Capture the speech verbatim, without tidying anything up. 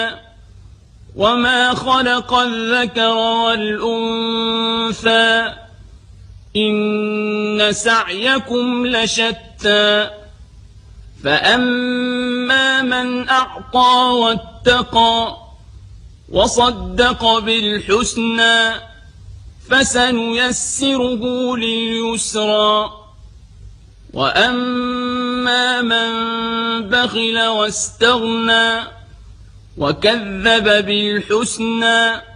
وما خلق الذكر والأنثى إن سعيكم لشتى فأما من أعطى واتقى وصدق بالحسنى فسنيسره لليسرى وأما من بخل واستغنى وكذب بالحسنى